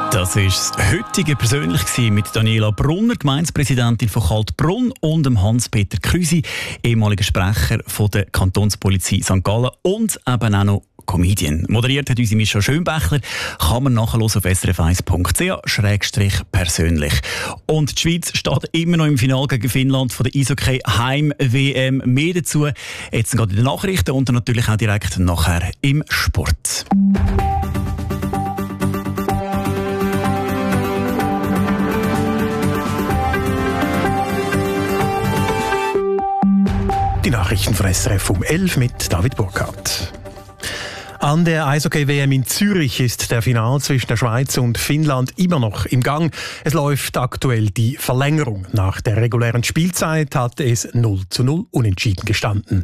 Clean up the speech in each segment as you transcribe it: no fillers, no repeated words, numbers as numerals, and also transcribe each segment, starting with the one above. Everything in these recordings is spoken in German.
Das war das heutige persönlich mit Daniela Brunner, Gemeindepräsidentin von Kaltbrunn, und dem Hans-Peter Krüsi, ehemaliger Sprecher von der Kantonspolizei St. Gallen und eben auch noch Comedian. Moderiert hat unsere Mischa Schönbächler. Kann man nachhören auf srf1.ch/persönlich. Und die Schweiz steht immer noch im Finale gegen Finnland von der Eishockey Heim-WM. Mehr dazu jetzt gerade in den Nachrichten und dann natürlich auch direkt nachher im Sport. Die Nachrichten von SRF um 11 mit David Burkhardt. An der Eishockey-WM in Zürich ist der Final zwischen der Schweiz und Finnland immer noch im Gang. Es läuft aktuell die Verlängerung. Nach der regulären Spielzeit hat es 0:0 unentschieden gestanden.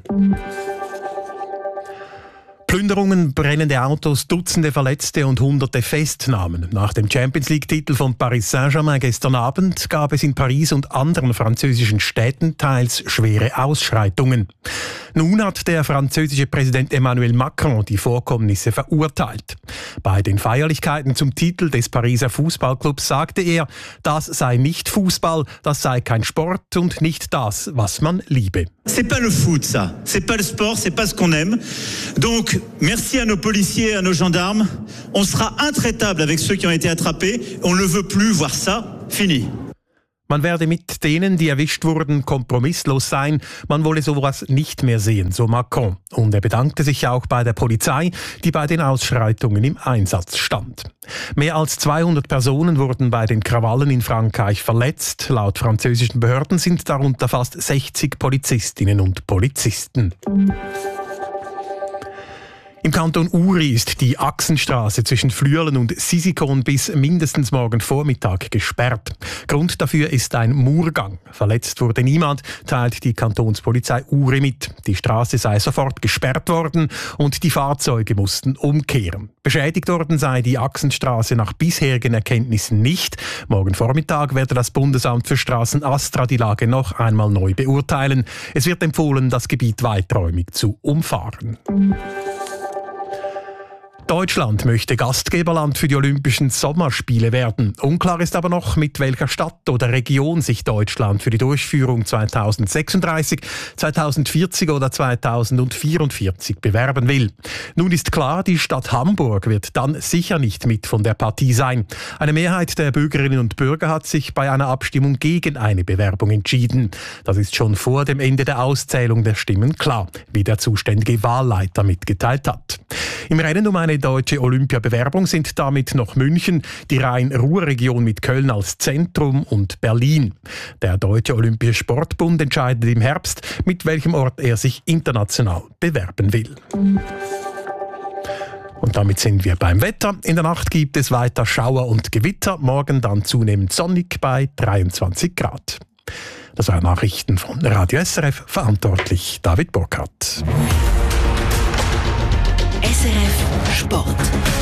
Plünderungen, brennende Autos, Dutzende Verletzte und Hunderte Festnahmen. Nach dem Champions-League-Titel von Paris Saint-Germain gestern Abend gab es in Paris und anderen französischen Städten teils schwere Ausschreitungen. Nun hat der französische Präsident Emmanuel Macron die Vorkommnisse verurteilt. Bei den Feierlichkeiten zum Titel des Pariser Fußballclubs sagte er, das sei nicht Fußball, das sei kein Sport und nicht das, was man liebe. C'est pas le foot, ça. C'est pas le sport, c'est pas ce qu'on aime. Donc, merci à nos policiers et à nos gendarmes. On sera intraitable avec ceux qui ont été attrapés. On ne veut plus voir ça. Fini. Man werde mit denen, die erwischt wurden, kompromisslos sein. Man wolle sowas nicht mehr sehen, so Macron. Und er bedankte sich auch bei der Polizei, die bei den Ausschreitungen im Einsatz stand. Mehr als 200 Personen wurden bei den Krawallen in Frankreich verletzt. Laut französischen Behörden sind darunter fast 60 Polizistinnen und Polizisten. Im Kanton Uri ist die Achsenstraße zwischen Flüelen und Sisikon bis mindestens morgen Vormittag gesperrt. Grund dafür ist ein Murgang. Verletzt wurde niemand, teilt die Kantonspolizei Uri mit. Die Straße sei sofort gesperrt worden und die Fahrzeuge mussten umkehren. Beschädigt worden sei die Achsenstraße nach bisherigen Erkenntnissen nicht. Morgen Vormittag werde das Bundesamt für Straßen ASTRA die Lage noch einmal neu beurteilen. Es wird empfohlen, das Gebiet weiträumig zu umfahren. Deutschland möchte Gastgeberland für die Olympischen Sommerspiele werden. Unklar ist aber noch, mit welcher Stadt oder Region sich Deutschland für die Durchführung 2036, 2040 oder 2044 bewerben will. Nun ist klar, die Stadt Hamburg wird dann sicher nicht mit von der Partie sein. Eine Mehrheit der Bürgerinnen und Bürger hat sich bei einer Abstimmung gegen eine Bewerbung entschieden. Das ist schon vor dem Ende der Auszählung der Stimmen klar, wie der zuständige Wahlleiter mitgeteilt hat. Im Rennen um eine deutsche Olympiabewerbung sind damit noch München, die Rhein-Ruhr-Region mit Köln als Zentrum und Berlin. Der Deutsche Olympische Sportbund entscheidet im Herbst, mit welchem Ort er sich international bewerben will. Und damit sind wir beim Wetter. In der Nacht gibt es weiter Schauer und Gewitter, morgen dann zunehmend sonnig bei 23 Grad. Das waren Nachrichten von Radio SRF, verantwortlich David Burkhardt. SRF Sport.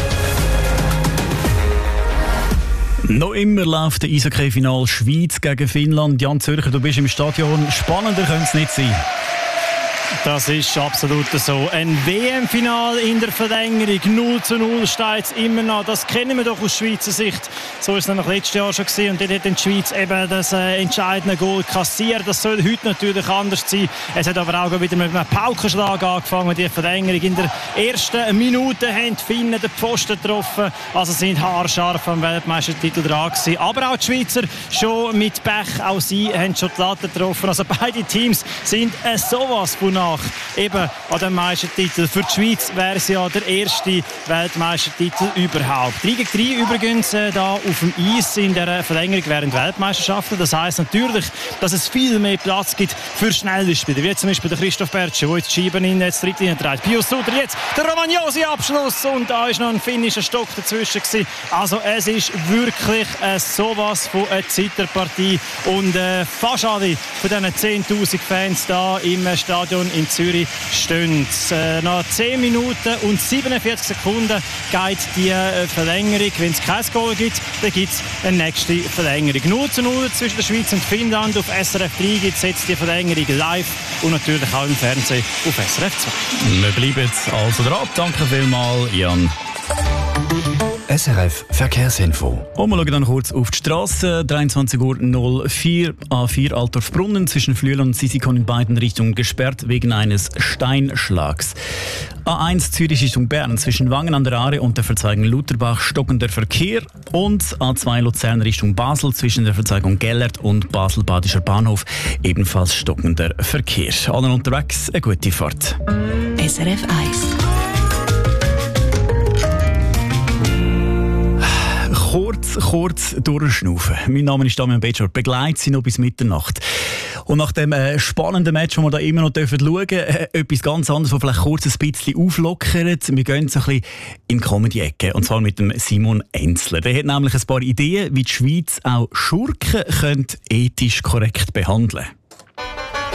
Noch immer läuft der Eishockey-Final Schweiz gegen Finnland. Jan Zürcher, du bist im Stadion. Spannender könnte es nicht sein. Das ist absolut so. Ein WM-Final in der Verlängerung. 0:0 steht es immer noch. Das kennen wir doch aus Schweizer Sicht. So ist es nämlich letztes Jahr schon gewesen. Und dort hat die Schweiz eben das entscheidende Goal kassiert. Das soll heute natürlich anders sein. Es hat aber auch wieder mit einem Paukenschlag angefangen, die Verlängerung. In der ersten Minute haben die Finnen den Pfosten getroffen. Also sind haarscharf am Weltmeistertitel dran gewesen. Aber auch die Schweizer schon mit Pech. Auch sie haben schon die Latte getroffen. Also beide Teams sind sowas von nach eben an dem Meistertitel. Für die Schweiz wäre es ja der erste Weltmeistertitel überhaupt. 3-3 übrigens da auf dem Eis in der Verlängerung während Weltmeisterschaften. Das heisst natürlich, dass es viel mehr Platz gibt für schnelle Spieler, wie zum Beispiel der Christoph Bertschi, der jetzt die Scheiben in die Drittlinie trägt. Pius Suter jetzt der Romagnosi-Abschluss und da ist noch ein finnischer Stock dazwischen gewesen. Also es ist wirklich sowas von einer Zitterpartie und fast alle von diesen 10'000 Fans da im Stadion in Zürich stehen. Nach 10 Minuten und 47 Sekunden geht die Verlängerung. Wenn es kein Goal gibt, dann gibt es eine nächste Verlängerung. 0:0 zwischen der Schweiz und Finnland. Auf SRF 3 gibt es jetzt die Verlängerung live und natürlich auch im Fernsehen auf SRF 2. Wir bleiben also dran. Danke vielmals, Jan. SRF Verkehrsinfo. Und wir schauen dann kurz auf die Straße. 23:04 Uhr A4 Altdorf-Brunnen zwischen Flüel und Sisikon in beiden Richtungen gesperrt wegen eines Steinschlags. A1 Zürich Richtung Bern zwischen Wangen an der Aare und der Verzweigung Lutherbach stockender Verkehr. Und A2 Luzern Richtung Basel zwischen der Verzweigung Gellert und Basel-Badischer Bahnhof ebenfalls stockender Verkehr. Allen unterwegs eine gute Fahrt. SRF 1. Kurz durchschnaufen. Mein Name ist Damian Betschor. Begleitet Sie noch bis Mitternacht. Und nach dem spannenden Match, das wir da immer noch schauen dürfen, etwas ganz anderes, das vielleicht kurz ein bisschen auflockert. Wir gehen so ein bisschen in die Comedy-Ecke. Und zwar mit dem Simon Enzler. Der hat nämlich ein paar Ideen, wie die Schweiz auch Schurken ethisch korrekt behandeln könnte.